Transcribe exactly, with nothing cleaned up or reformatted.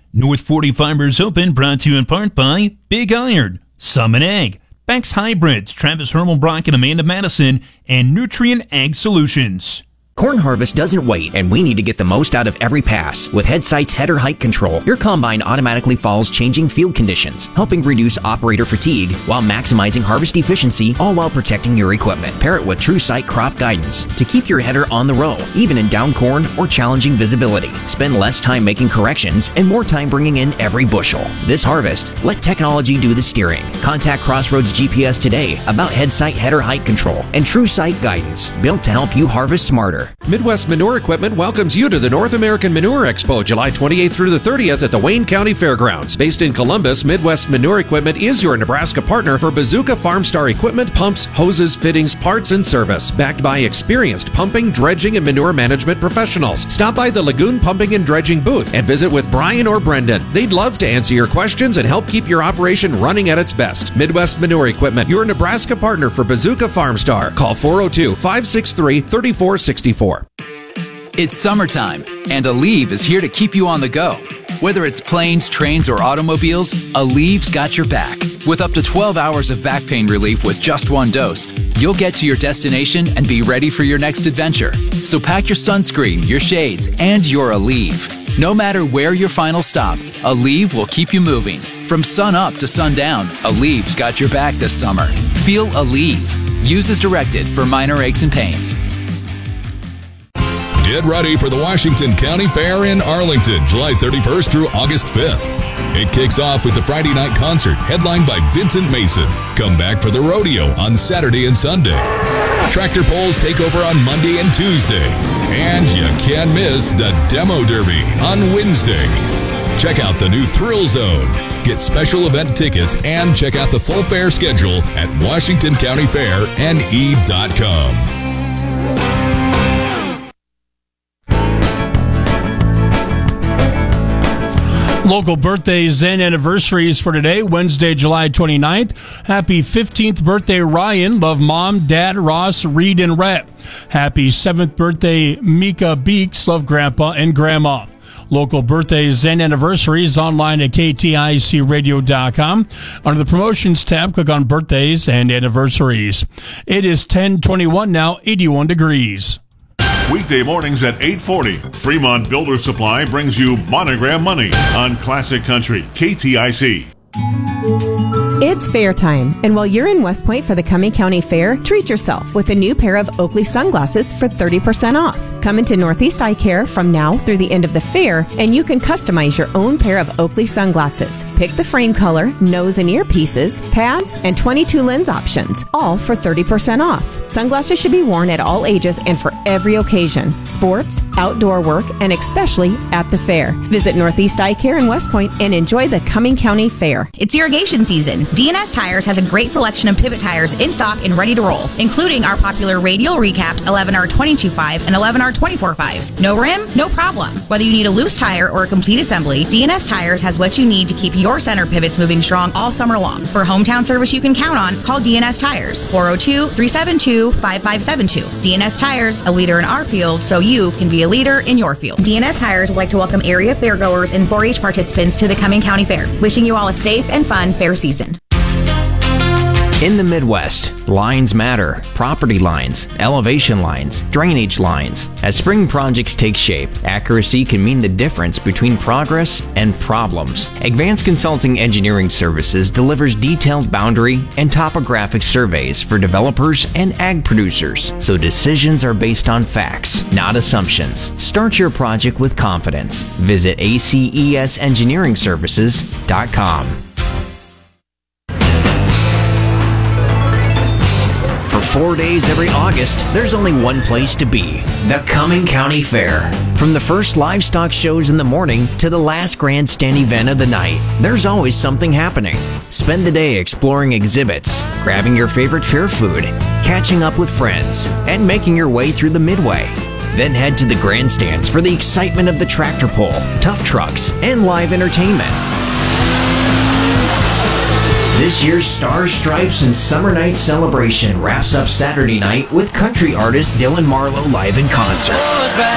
North forty Fibers Open brought to you in part by Big Iron, Summon Ag, Beck's Hybrids, Travis Hermelbrock and Amanda Madison, and Nutrient Ag Solutions. Corn harvest doesn't wait, and we need to get the most out of every pass. With HeadSight's header height control, your combine automatically follows changing field conditions, helping reduce operator fatigue while maximizing harvest efficiency, all while protecting your equipment. Pair it with TrueSight crop guidance to keep your header on the row, even in down corn or challenging visibility. Spend less time making corrections and more time bringing in every bushel. This harvest, let technology do the steering. Contact Crossroads G P S today about HeadSight header height control and TrueSight guidance, built to help you harvest smarter. Midwest Manure Equipment welcomes you to the North American Manure Expo, July twenty-eighth through the thirtieth at the Wayne County Fairgrounds. Based in Columbus, Midwest Manure Equipment is your Nebraska partner for Bazooka Farmstar equipment, pumps, hoses, fittings, parts, and service. Backed by experienced pumping, dredging, and manure management professionals. Stop by the Lagoon Pumping and Dredging booth and visit with Brian or Brendan. They'd love to answer your questions and help keep your operation running at its best. Midwest Manure Equipment, your Nebraska partner for Bazooka Farmstar. Call four oh two, five six three, three four six four. It's summertime, and Aleve is here to keep you on the go. Whether it's planes, trains, or automobiles, Aleve's got your back. With up to twelve hours of back pain relief with just one dose, you'll get to your destination and be ready for your next adventure. So pack your sunscreen, your shades, and your Aleve. No matter where your final stop, Aleve will keep you moving. From sun up to sundown, Aleve's got your back this summer. Feel Aleve. Use as directed for minor aches and pains. Get ready for the Washington County Fair in Arlington, July thirty-first through August fifth. It kicks off with the Friday night concert headlined by Vincent Mason. Come back for the rodeo on Saturday and Sunday. Tractor pulls take over on Monday and Tuesday. And you can't miss the Demo Derby on Wednesday. Check out the new Thrill Zone. Get special event tickets and check out the full fair schedule at washington county fair n e dot com. Local birthdays and anniversaries for today, Wednesday, July twenty-ninth. Happy fifteenth birthday, Ryan. Love Mom, Dad, Ross, Reed, and Rhett. Happy seventh birthday, Mika Beeks. Love Grandpa and Grandma. Local birthdays and anniversaries online at k t i c radio dot com. Under the promotions tab, click on birthdays and anniversaries. It is ten twenty-one now, eighty-one degrees. Weekday mornings at eight forty, Fremont Builder Supply brings you Monogram Money on Classic Country, K T I C. It's fair time, and while you're in West Point for the Cumming County Fair, treat yourself with a new pair of Oakley sunglasses for thirty percent off. Come into Northeast Eye Care from now through the end of the fair, and you can customize your own pair of Oakley sunglasses. Pick the frame color, nose and ear pieces, pads, and twenty-two lens options, all for thirty percent off. Sunglasses should be worn at all ages and for every occasion, sports, outdoor work, and especially at the fair. Visit Northeast Eye Care in West Point and enjoy the Cumming County Fair. It's irrigation season. D N S Tires has a great selection of pivot tires in stock and ready to roll, including our popular radial recapped eleven R twenty-two five and eleven R twenty-four fives. No rim? No problem. Whether you need a loose tire or a complete assembly, D N S Tires has what you need to keep your center pivots moving strong all summer long. For hometown service you can count on, call D N S Tires, four oh two, three seven two, five five seven two. D N S Tires, a leader in our field, so you can be a leader in your field. D N S Tires would like to welcome area fairgoers and four H participants to the Cumming County Fair. Wishing you all a safe and fun fair season. In the Midwest, lines matter. Property lines, elevation lines, drainage lines. As spring projects take shape, accuracy can mean the difference between progress and problems. Advanced Consulting Engineering Services delivers detailed boundary and topographic surveys for developers and ag producers, so decisions are based on facts, not assumptions. Start your project with confidence. Visit A C E S engineering services dot com. For four days every August, there's only one place to be, the Cumming County Fair. From the first livestock shows in the morning to the last grandstand event of the night, there's always something happening. Spend the day exploring exhibits, grabbing your favorite fair food, catching up with friends, and making your way through the midway. Then head to the grandstands for the excitement of the tractor pull, tough trucks, and live entertainment. This year's Stars, Stripes, and Summer Night celebration wraps up Saturday night with country artist Dylan Marlowe live in concert.